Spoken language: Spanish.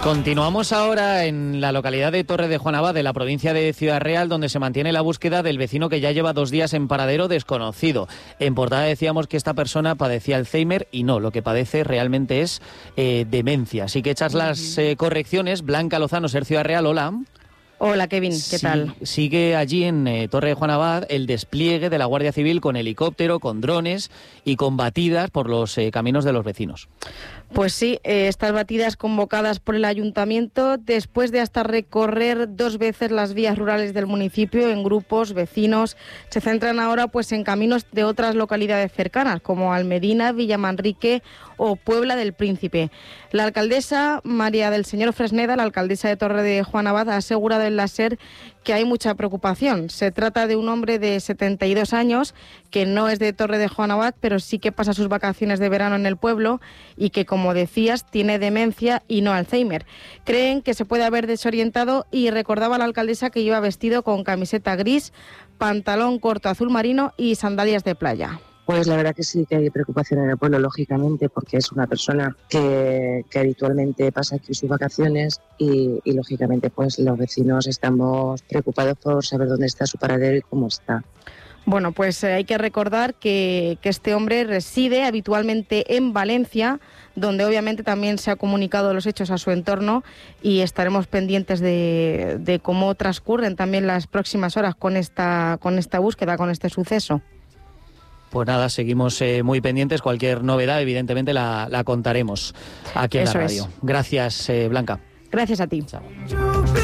Continuamos ahora en la localidad de Torre de Juan Abad, de la provincia de Ciudad Real, donde se mantiene la búsqueda del vecino que ya lleva 2 días en paradero desconocido. En portada decíamos que esta persona padecía Alzheimer y no, lo que padece realmente es demencia. Así que hechas las correcciones, Blanca Lozano, Ser Ciudad Real, hola. Hola Kevin, ¿qué tal? Sigue allí en Torre de Juan Abad el despliegue de la Guardia Civil con helicóptero, con drones y con batidas por los caminos de los vecinos. Pues sí, estas batidas convocadas por el Ayuntamiento después de hasta recorrer 2 veces las vías rurales del municipio en grupos vecinos, se centran ahora pues en caminos de otras localidades cercanas como Almedina, Villamanrique o Puebla del Príncipe. La alcaldesa María del Señor Fresneda, la alcaldesa de Torre de Juan Abad, ha asegurado en la SER que hay mucha preocupación. Se trata de un hombre de 72 años que no es de Torre de Juan Abad, pero sí que pasa sus vacaciones de verano en el pueblo y que, como decías, tiene demencia y no Alzheimer. Creen que se puede haber desorientado y recordaba a la alcaldesa que iba vestido con camiseta gris, pantalón corto azul marino y sandalias de playa. Pues la verdad que sí que hay preocupación en el pueblo, lógicamente, porque es una persona que habitualmente pasa aquí sus vacaciones y lógicamente pues los vecinos estamos preocupados por saber dónde está su paradero y cómo está. Bueno, pues hay que recordar que este hombre reside habitualmente en Valencia, donde obviamente también se ha comunicado los hechos a su entorno y estaremos pendientes de cómo transcurren también las próximas horas con esta búsqueda, con este suceso. Pues nada, seguimos muy pendientes. Cualquier novedad, evidentemente, la contaremos aquí en la radio. Gracias, Blanca. Gracias a ti. Chao.